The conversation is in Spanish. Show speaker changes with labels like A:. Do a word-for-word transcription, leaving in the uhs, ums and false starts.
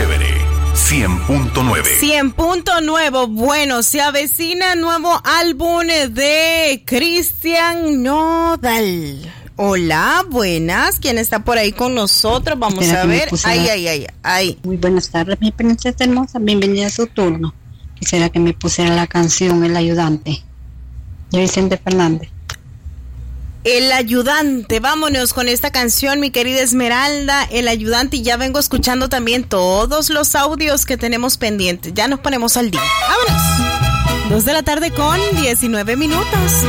A: chévere. cien punto nueve.
B: cien punto nueve. Bueno, se avecina nuevo álbum de Cristian Nodal. Hola, buenas. ¿Quién está por ahí con nosotros? Vamos
C: Espera
B: a ver. Ay,
C: la...
B: ay, ay, ay.
C: Muy buenas tardes, mi princesa hermosa. Bienvenida a su turno. Quisiera que me pusiera la canción El Ayudante de Vicente Fernández.
B: El Ayudante, vámonos con esta canción, mi querida Esmeralda, El Ayudante, y ya vengo escuchando también todos los audios que tenemos pendientes, ya nos ponemos al día. Vámonos. Dos de la tarde con diecinueve minutos.